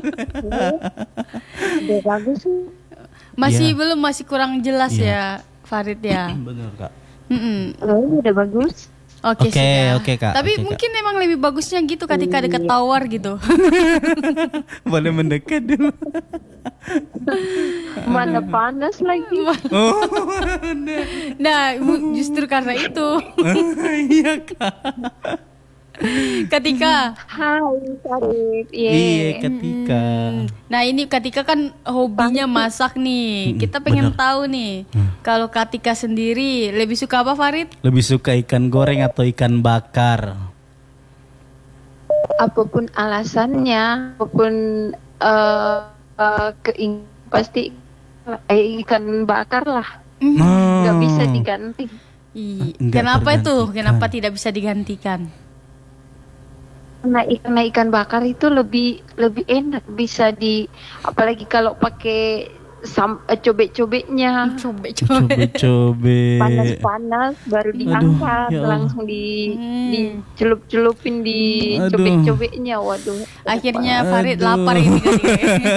Udah bagus sih. Masih belum, masih kurang jelas ya Farid ya. Bener Kak. Udah bagus. Oke, sudah. Oke, Kak. Tapi Oke, Kak. mungkin emang lebih bagusnya gitu ketika dekat tower gitu. Boleh mendekat dulu. Mana panas lagi. Oh, Nah, justru karena itu. iya Kak. Ketika Hai Sarif. Iya ketika. Nah ini Katika kan hobinya masak nih. Kita pengen tahu nih, kalau Katika sendiri lebih suka apa Farid? Lebih suka ikan goreng atau ikan bakar? Apapun alasannya, apapun pasti ikan bakar lah. Nggak bisa diganti. Nggak Kenapa itu? tergantikan. Kenapa tidak bisa digantikan? Karena ikan bakar itu lebih enak, bisa apalagi kalau pakai cobek-cobeknya. Cobe-cobe. Panas-panas baru diangkat, ya Allah. langsung dicelup-celupin di Aduh. cobek-cobeknya. Waduh. Akhirnya Farid lapar ini Katika.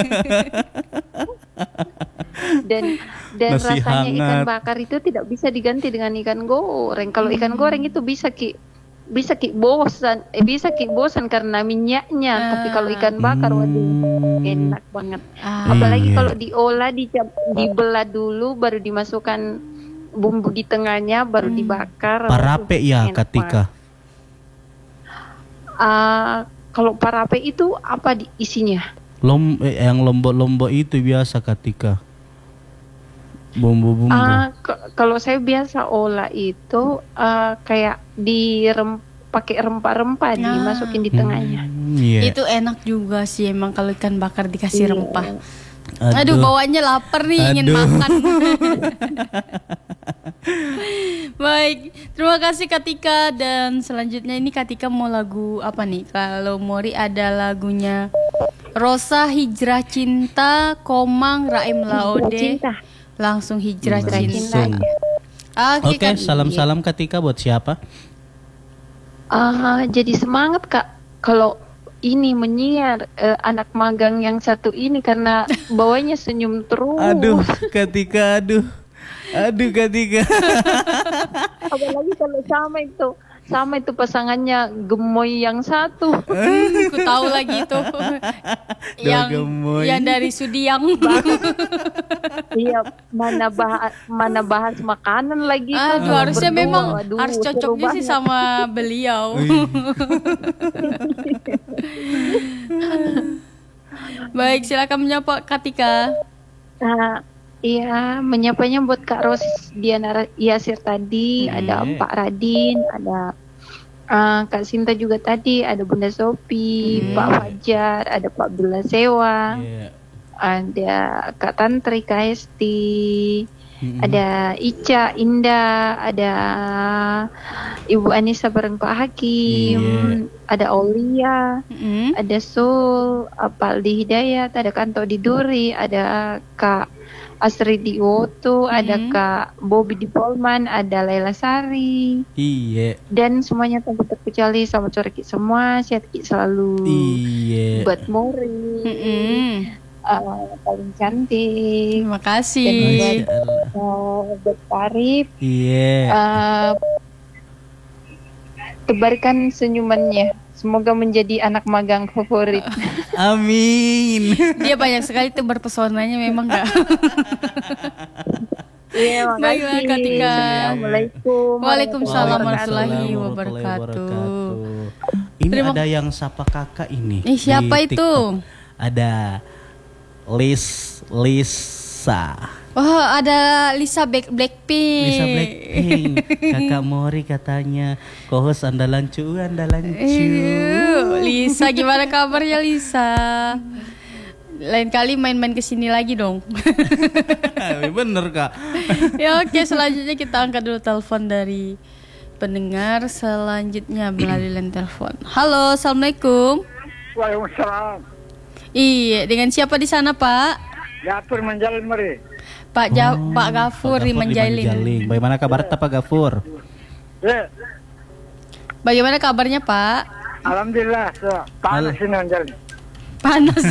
Dan Nasi rasanya ikan hangat. bakar itu tidak bisa diganti dengan ikan goreng. Kalau ikan goreng itu bisa bosan karena minyaknya. Tapi kalau ikan bakar waduh enak banget. Apalagi Iya. kalau diolah dibelah dulu baru dimasukkan bumbu di tengahnya baru dibakar. Parape Waduh, ya enak Katika. banget. Kalau parape itu apa isinya? Yang lombok-lombok itu biasa Katika. Bumbu-bumbu. Kalau saya biasa olah itu kayak pakai rempah-rempah dimasukin di tengahnya. Iya. Itu enak juga sih emang kalau ikan bakar dikasih Iya. rempah. Aduh bawaannya lapar nih, ingin Aduh. makan. Baik, terima kasih Katika. Dan selanjutnya ini Katika mau lagu apa nih? Kalau Mori ada lagunya Rosa Hijrah Cinta, Komang Raim Laode. Cinta. Langsung Hijrah Cinta. Cinta. Oke, Kak. salam-salam Katika buat siapa? Jadi semangat Kak kalau ini menyiar anak magang yang satu ini karena bawanya senyum terus. Aduh, Katika, aduh Katika. Apalagi kalau sama itu pasangannya gemoy yang satu. Aku tahu lagi itu. Gemoy. yang dari Sudiang. Iya, mana bahas makanan lagi. Aduh, harusnya berdua. memang Waduh, harus seru cocoknya sih banget. sama beliau. Baik, silakan menyapa Katika. Iya, menyapanya buat Kak Ros Diana Yasir tadi, ada Pak Radin, ada Kak Sinta juga tadi, ada Bunda Sopi, Pak Fajar, ada Pak Abdullah Sewa, Iya. ada Kak Tantri, Kak Esti, ada Ica, Indah, ada Ibu Anissa bareng Pak Hakim, ada Aulia, ada Sul, Pak Aldi Hidayat, ada Kanto Diduri, ada Kak Asri di Woto, ada Kak Bobby di Polman, ada Laila Sari. Iya. Dan semuanya tanpa terkecuali selamat sore Ki semua, sehat Ki selalu. Iya. Buat Mori, paling cantik. Terima kasih. Dan buat Tarif, Iya. tebarkan senyumannya. Semoga menjadi anak magang favorit. Amin. Dia banyak sekali tuh berpesonanya memang enggak. Iya, Baiklah, makasih. Katika. Assalamualaikum. Waalaikumsalam Waalaikumsalam warahmatullahi wabarakatuh. Ini Terima- ada yang sapa kakak ini. Siapa di itu? TikTok. Ada Lisa. Oh, ada Lisa Blackpink. Lisa Blackpink. Kakak Mori katanya co-host andalan cu. Lisa, gimana kabarnya Lisa? Lain kali main-main kesini lagi dong. Bener kak. Ya oke, selanjutnya kita angkat dulu telepon dari pendengar selanjutnya melalui line telepon. Halo, assalamualaikum. Waalaikumsalam. Iya, dengan siapa di sana Pak? Gafur menjalin mari. Pak Gafur di Manjailin. Bagaimana kabar Pak Gafur? Ya, Bagaimana kabarnya Pak? alhamdulillah. Panas ini menjalin. Panas.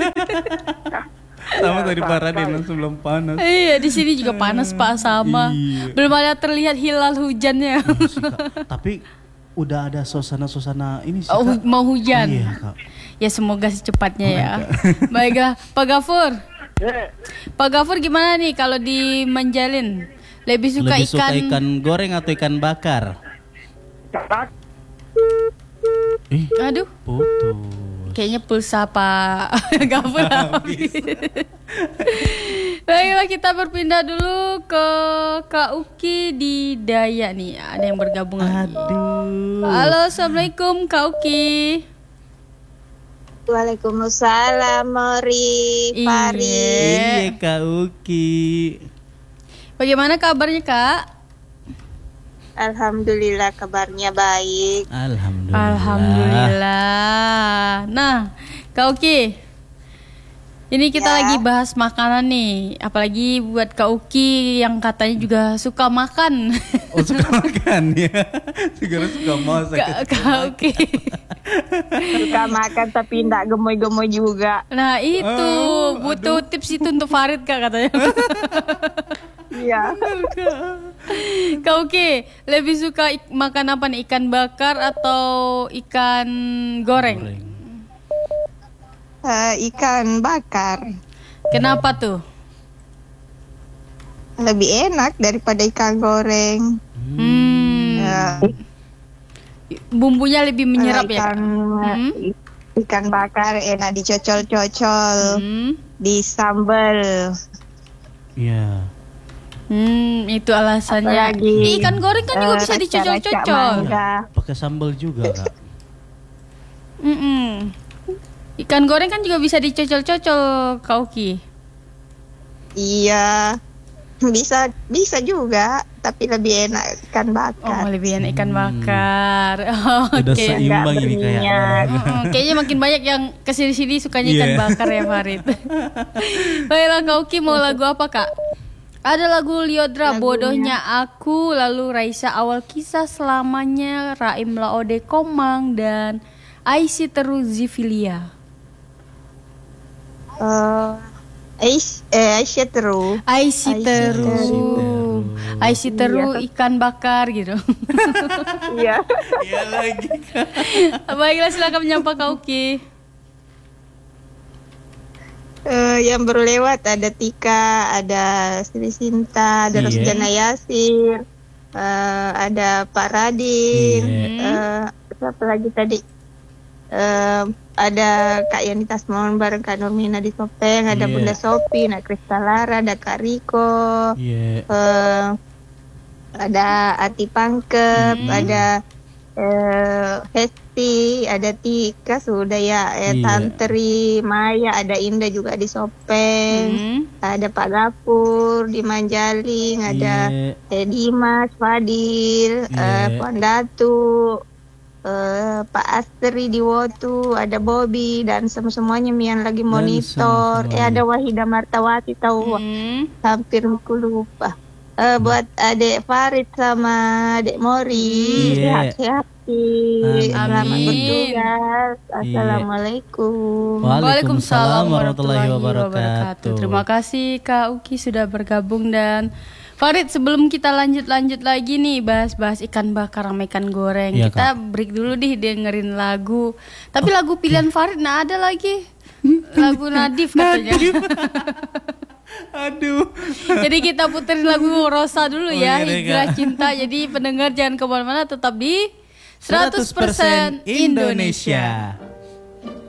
Sama tadi Pak Raden langsung belum panas. Iya, di sini juga panas Pak sama. Iya. Belum ada terlihat hilal hujannya. Sih, Kak. Tapi udah ada suasana ini sih, Oh, Kak. mau hujan. Iya, Kak. Ya semoga secepatnya ya. Baiklah, Pak Gafur. Pak Gafur gimana nih kalau di Manjalin? Lebih suka Lebih suka ikan ikan goreng atau ikan bakar? Aduh, Putus. kayaknya pulsa Pak Gafur habis. Baiklah, kita berpindah dulu ke Kak Uki di Dayak nih. Ada yang bergabung lagi. Aduh. Halo, Assalamualaikum Kak Uki. Waalaikumsalam, Mori, Fari. Iya Kak Uki. Bagaimana kabarnya Kak? Alhamdulillah kabarnya baik. Alhamdulillah. Nah, Kak Uki, ini kita lagi bahas makanan nih. Apalagi buat Kak Uki yang katanya juga suka makan. Oh suka makan ya. Segera suka masak. Kak Uki. Suka makan tapi tidak gemoy-gemoy juga. Nah itu butuh tips itu untuk Farid Kak katanya. Iya. Kak Uki, lebih suka makan apa nih? Ikan bakar atau ikan goreng? Ikan bakar. Kenapa tuh? Lebih enak daripada ikan goreng. Bumbunya lebih menyerap ya? Kak? Ikan bakar enak dicocol-cocol, di sambal. Iya. Itu alasannya. Apalagi, Ikan goreng kan juga bisa dicocol-cocol. Pakai sambal juga Kak. Ikan goreng kan juga bisa dicocol-cocol, Kak Uki. Iya, bisa juga, tapi lebih enak ikan bakar. Oh, lebih enak ikan bakar. Udah Oke. seimbang ini kayaknya. Kayaknya makin banyak yang kesini-sini sukanya ikan bakar ya Farid. Baiklah Kak Uki, mau lagu apa Kak? Ada lagu Liodra, Bodohnya Aku, lalu Raisa Awal Kisah Selamanya, Raim Laode Komang, dan Aisy Teru Zivilia. Aisyah Teru. Aisy Teru ikan bakar gitu. Iya. Iya lagi Kak. Baiklah, silakan menyapa Kak Uki. Yang baru lewat ada Tika, ada Sri Sinta, ada Rosjana Yasir, ada Pak Radin, siapa lagi tadi? Ada Kak Yani Tasmon bareng Kak Normina di Sopeng, ada Bunda Sopi, Nak Kristalara, ada Kak Riko, ada Ati Pangkep, ada Hesti, ada Tika sudah ya, Tantri, Maya, ada Indah juga di Sopeng, ada Pak Gapur di Manjaling, ada Dimas, Fadil, Puan Datu, Pak Astri di Wotu, ada Bobby dan semuanya yang lagi monitor. Ada Wahida Martawati tahu, hampir aku lupa. Buat Adek Farid sama Adek Mori, sehat-sehat. Selamat bertugas. Assalamualaikum. Waalaikumsalam warahmatullahi wabarakatuh. Terima kasih Kak Uki sudah bergabung. Dan Farid, sebelum kita lanjut lagi nih bahas ikan bakar sama ikan goreng, kita break dulu deh dengerin lagu. Tapi lagu pilihan Farid ada lagi. Lagu Nadif katanya. Aduh. Jadi kita puterin lagu Rosa dulu ya, Hijrah Cinta. Jadi pendengar jangan kemana-mana, tetap di 100% Indonesia.